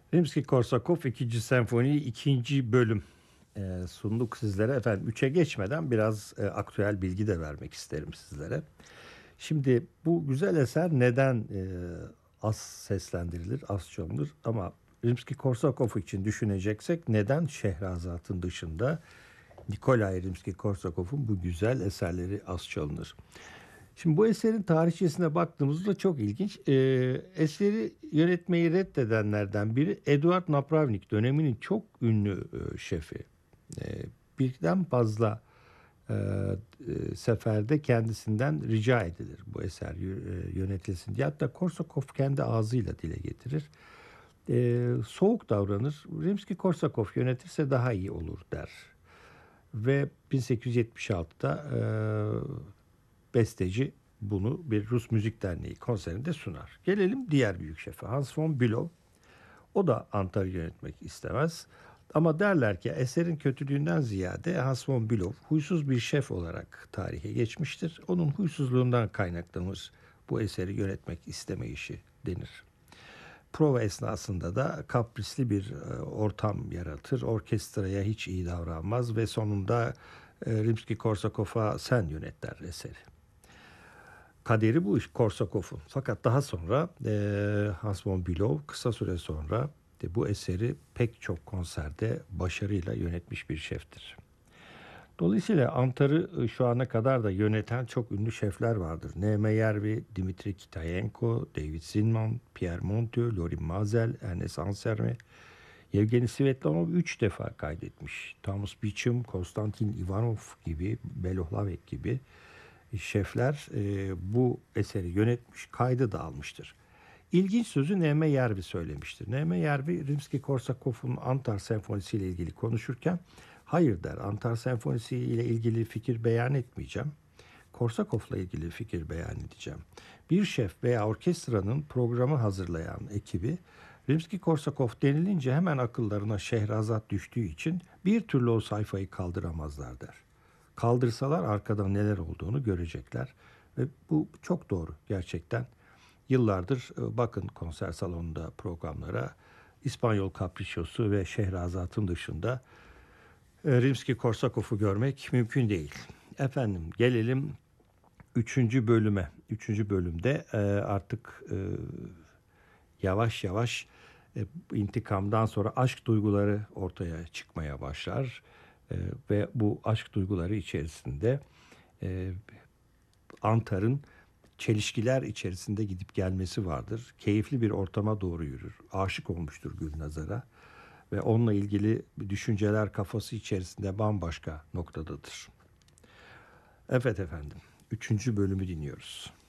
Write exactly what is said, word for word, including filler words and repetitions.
Rimski-Korsakov ikinci. Senfoni ikinci bölüm e, sunduk sizlere. Efendim üçe geçmeden biraz e, aktüel bilgi de vermek isterim sizlere. Şimdi bu güzel eser neden e, az seslendirilir, az çalınır ama Rimski-Korsakov için düşüneceksek neden Şehrazat'ın dışında Nikolay Rimski-Korsakov'un bu güzel eserleri az çalınır? Şimdi bu eserin tarihçesine baktığımızda çok ilginç. Ee, eseri yönetmeyi reddedenlerden biri Eduard Napravnik, döneminin çok ünlü e, şefi. Ee, birden fazla e, e, seferde kendisinden rica edilir bu eser e, yönetilsin diye. Hatta Korsakov kendi ağzıyla dile getirir. Ee, soğuk davranır. Rimski-Korsakov yönetirse daha iyi olur der. Ve bin sekiz yüz yetmiş altıda e, besteci bunu bir Rus Müzik Derneği konserinde sunar. Gelelim diğer büyük şefe Hans von Bülow. O da Antar'ı yönetmek istemez. Ama derler ki eserin kötülüğünden ziyade Hans von Bülow huysuz bir şef olarak tarihe geçmiştir. Onun huysuzluğundan kaynaklanır bu eseri yönetmek istemeyişi denir. Prova esnasında da kaprisli bir e, ortam yaratır. Orkestraya hiç iyi davranmaz ve sonunda e, Rimski-Korsakov'a sen yönet der eseri. Kaderi bu iş Korsakov'un. Fakat daha sonra e, Hans von Bülow kısa süre sonra de bu eseri pek çok konserde başarıyla yönetmiş bir şeftir. Dolayısıyla Antar'ı şu ana kadar da yöneten çok ünlü şefler vardır. Neeme Yervi, Dimitri Kitayenko, David Zinman, Pierre Monteux, Lorin Maazel, Ernest Anserme, Yevgeni Svetlanov üç defa kaydetmiş. Thomas Beecham, Konstantin Ivanov gibi, Belohlavek gibi şefler e, bu eseri yönetmiş, kaydı da almıştır. İlginç sözü Neeme Yervi söylemiştir. Neeme Yervi Rimski-Korsakov'un Antar Senfonisi ile ilgili konuşurken hayır der, Antar Senfonisi ile ilgili fikir beyan etmeyeceğim. Korsakov'la ilgili fikir beyan edeceğim. Bir şef veya orkestranın programı hazırlayan ekibi Rimski-Korsakov denilince hemen akıllarına Şehrazat düştüğü için bir türlü o sayfayı kaldıramazlar der. Kaldırsalar arkada neler olduğunu görecekler ve bu çok doğru gerçekten. Yıllardır e, bakın konser salonunda programlara İspanyol Capricciosu ve Şehrazat'ın dışında e, Rimski-Korsakov'u görmek mümkün değil. Efendim gelelim üçüncü bölüme. Üçüncü bölümde e, artık e, yavaş yavaş e, intikamdan sonra aşk duyguları ortaya çıkmaya başlar. E, ve bu aşk duyguları içerisinde e, Antar'ın çelişkiler içerisinde gidip gelmesi vardır. Keyifli bir ortama doğru yürür. Aşık olmuştur Gülnazar'a ve onunla ilgili düşünceler kafası içerisinde bambaşka noktadadır. Evet efendim, üçüncü bölümü dinliyoruz.